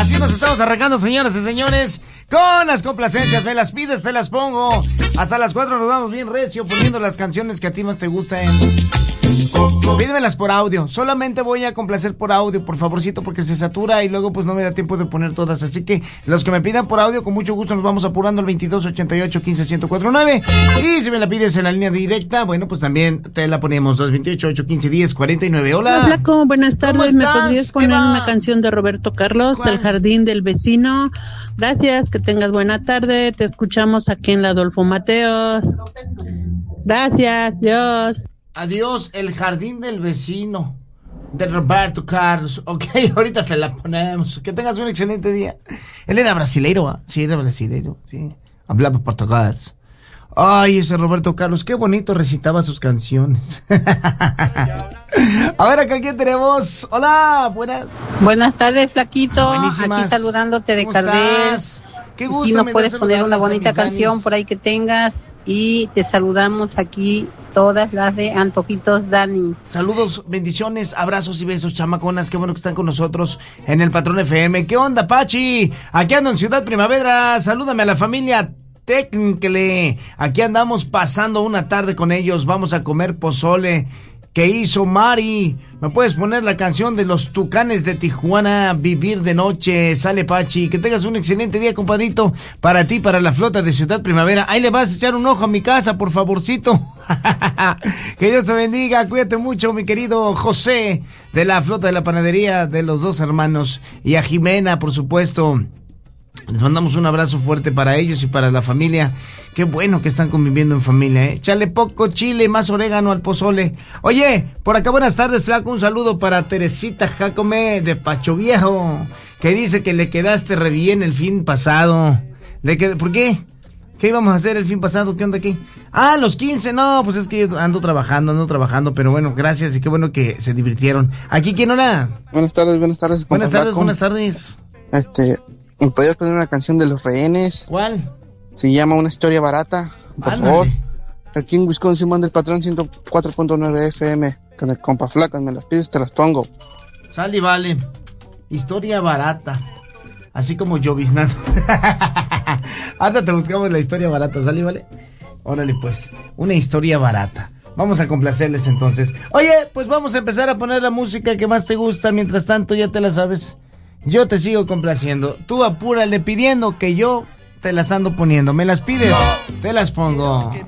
Así nos estamos arrancando, señoras y señores, con las complacencias. Me las pides, te las pongo. Hasta las 4 nos vamos bien recio poniendo las canciones que a ti más te gustan. Pídemelas por audio. Solamente voy a complacer por audio, por favorcito, porque se satura y luego pues no me da tiempo de poner todas. Así que los que me pidan por audio, con mucho gusto nos vamos apurando al 2288-15-1049. Y si me la pides en la línea directa, bueno, pues también te la ponemos. 228-815-1049. Hola. Hola, Flaco, buenas tardes. ¿Me podrías poner una canción de Roberto Carlos, ¿Cuál? El jardín del vecino? Gracias, que tengas buena tarde. Te escuchamos aquí en la Adolfo Mateos. Gracias, Dios. Adiós, El jardín del vecino, de Roberto Carlos. Ok, ahorita te la ponemos. Que tengas un excelente día. Él era brasileiro, ¿ah? Sí, era brasileiro, sí. Hablaba portugués. Ay, ese Roberto Carlos, qué bonito recitaba sus canciones. A ver, acá quién tenemos. Hola, buenas. Buenas tardes, Flaquito. Buenísimas. Aquí saludándote de ¿Cómo Cardel. estás? Qué gusto. Si no me puedes das poner una saludarlos a bonita mis canción Danis. por ahí que tengas. Y te saludamos aquí todas las de Antojitos Dani. Saludos, bendiciones, abrazos y besos, chamaconas. Qué bueno que están con nosotros en el Patrón FM. ¿Qué onda, Pachi? Aquí ando en Ciudad Primavera. Salúdame a la familia Tecncle. Aquí andamos pasando una tarde con ellos. Vamos a comer pozole que hizo Mari. ¿Me puedes poner la canción de los Tucanes de Tijuana, Vivir de Noche? Sale, Pachi. Que tengas un excelente día, compadrito. Para ti, para la flota de Ciudad Primavera. Ahí le vas a echar un ojo a mi casa, por favorcito. Que Dios te bendiga. Cuídate mucho, mi querido José, de la flota de la panadería de los dos hermanos. Y a Jimena, por supuesto. Les mandamos un abrazo fuerte para ellos y para la familia. Qué bueno que están conviviendo en familia, ¿eh? Échale poco chile, más orégano al pozole. Oye, por acá buenas tardes, Flaco. Un saludo para Teresita Jacome de Pacho Viejo, que dice que le quedaste re bien el fin pasado. ¿Por qué? ¿Qué íbamos a hacer el fin pasado? ¿Qué onda aquí? Ah, los 15. No, pues es que yo ando trabajando. Pero bueno, gracias y qué bueno que se divirtieron. ¿Aquí quién hola? Buenas tardes. Buenas tardes. ¿Me podías poner una canción de Los Rehenes? ¿Cuál? Se llama Una Historia Barata, por favor. Aquí en Wisconsin manda el patrón 104.9 FM. Con el compa Flacas, me las pides, te las pongo. Sale y vale. Historia barata. Así como lloviznando. Ahorita te buscamos la historia barata, ¿sale y vale? Órale pues, una historia barata. Vamos a complacerles entonces. Oye, pues vamos a empezar a poner la música que más te gusta. Mientras tanto, ya te la sabes. Yo te sigo complaciendo. Tú apúrale pidiendo que yo te las ando poniendo. ¿Me las pides? Te las pongo.